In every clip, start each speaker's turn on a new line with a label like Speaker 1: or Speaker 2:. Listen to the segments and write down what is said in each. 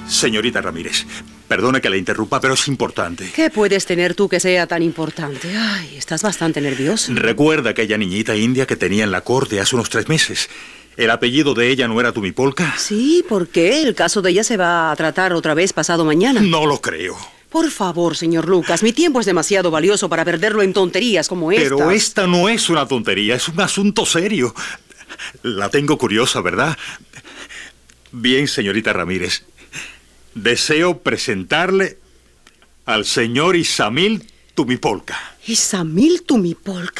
Speaker 1: Señorita Ramírez, perdone que la interrumpa, pero es importante.
Speaker 2: ¿Qué puedes tener tú que sea tan importante? Ay, estás bastante nervioso.
Speaker 1: ¿Recuerda aquella niñita india que tenía en la corte hace unos 3 meses? ¿El apellido de ella no era Tumipolka?
Speaker 2: Sí, ¿por qué? El caso de ella se va a tratar otra vez pasado mañana.
Speaker 1: No lo creo.
Speaker 2: Por favor, señor Lucas, mi tiempo es demasiado valioso para perderlo en tonterías como esta.
Speaker 1: Pero esta no es una tontería, es un asunto serio. La tengo curiosa, ¿verdad? Bien, señorita Ramírez. Deseo presentarle al señor Isamil Tumipolka.
Speaker 2: ¿Isamil Tumipolka?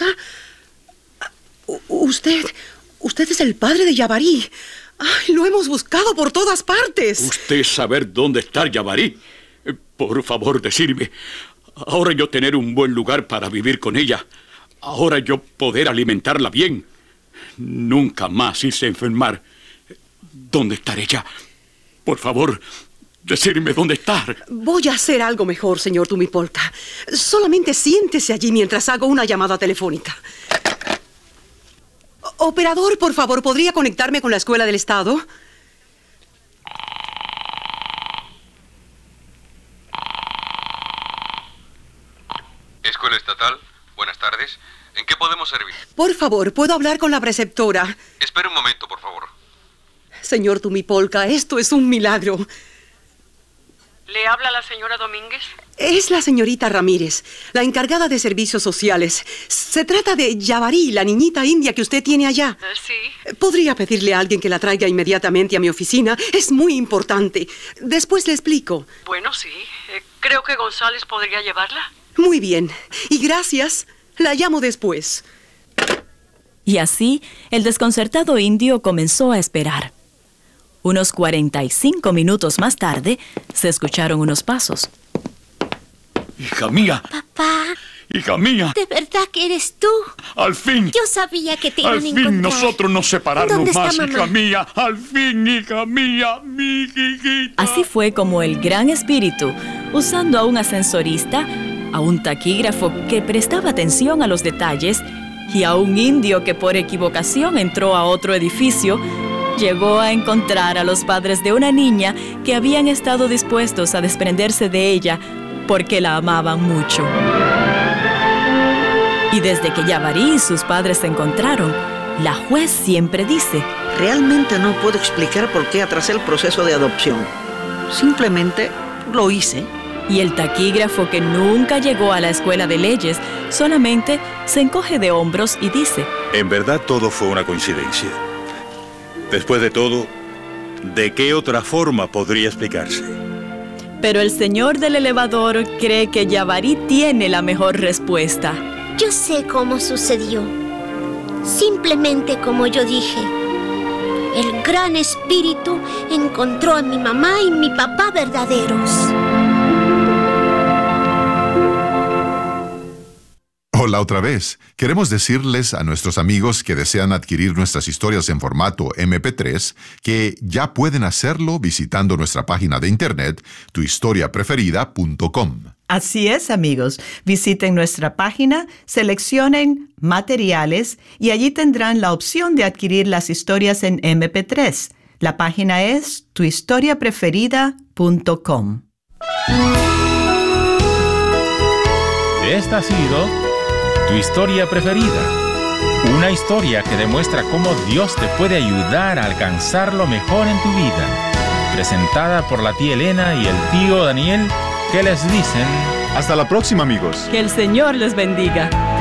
Speaker 2: Usted es el padre de Yabarí. Ay, lo hemos buscado por todas partes.
Speaker 3: ¿Usted saber dónde está Yabarí? Por favor, decirme. Ahora yo tener un buen lugar para vivir con ella. Ahora yo poder alimentarla bien. Nunca más irse enfermar. ¿Dónde está ella? Por favor, decirme dónde está.
Speaker 2: Voy a hacer algo mejor, señor Tumipolka. Solamente siéntese allí mientras hago una llamada telefónica. Operador, por favor, ¿podría conectarme con la Escuela del Estado?
Speaker 4: Escuela Estatal, buenas tardes. ¿En qué podemos servir?
Speaker 2: Por favor, ¿puedo hablar con la preceptora?
Speaker 4: Espere un momento, por favor.
Speaker 2: Señor Tumipolka, esto es un milagro.
Speaker 5: ¿Le habla la señora Domínguez?
Speaker 2: Es la señorita Ramírez, la encargada de servicios sociales. Se trata de Yabarí, la niñita india que usted tiene allá.
Speaker 5: Sí.
Speaker 2: ¿Podría pedirle a alguien que la traiga inmediatamente a mi oficina? Es muy importante. Después le explico.
Speaker 5: Bueno, sí. Creo que González podría llevarla.
Speaker 2: Muy bien. Y gracias. La llamo después.
Speaker 6: Y así, el desconcertado indio comenzó a esperar. Unos 45 minutos más tarde, se escucharon unos pasos.
Speaker 3: Hija mía.
Speaker 7: Papá.
Speaker 3: Hija mía.
Speaker 7: ¿De verdad que eres tú?
Speaker 3: Al fin.
Speaker 7: Yo sabía que te iban a encontrar.
Speaker 3: Al fin nosotros nos separarnos
Speaker 7: ¿Dónde está
Speaker 3: más,
Speaker 7: mamá?
Speaker 3: hija mía. Al fin, hija mía, mi hijita.
Speaker 6: Así fue como el Gran Espíritu, usando a un ascensorista, a un taquígrafo que prestaba atención a los detalles y a un indio que por equivocación entró a otro edificio, llegó a encontrar a los padres de una niña que habían estado dispuestos a desprenderse de ella porque la amaban mucho. Y desde que Yabarí y sus padres se encontraron, la juez siempre dice:
Speaker 8: realmente no puedo explicar por qué atrasé el proceso de adopción. Simplemente lo hice.
Speaker 6: Y el taquígrafo, que nunca llegó a la escuela de leyes, solamente se encoge de hombros y dice:
Speaker 1: En verdad todo fue una coincidencia. Después de todo, ¿de qué otra forma podría explicarse?
Speaker 6: Pero el señor del elevador cree que Yabarí tiene la mejor respuesta.
Speaker 7: Yo sé cómo sucedió. Simplemente como yo dije. El Gran Espíritu encontró a mi mamá y mi papá verdaderos.
Speaker 9: Hola otra vez. Queremos decirles a nuestros amigos que desean adquirir nuestras historias en formato MP3 que ya pueden hacerlo visitando nuestra página de internet tuhistoriapreferida.com.
Speaker 10: Así es, amigos. Visiten nuestra página, seleccionen Materiales y allí tendrán la opción de adquirir las historias en MP3. La página es tuhistoriapreferida.com.
Speaker 11: Esta ha sido Tu Historia Preferida. Una historia que demuestra cómo Dios te puede ayudar a alcanzar lo mejor en tu vida. Presentada por la tía Elena y el tío Daniel, que les dicen:
Speaker 12: hasta la próxima, amigos.
Speaker 6: Que el Señor les bendiga.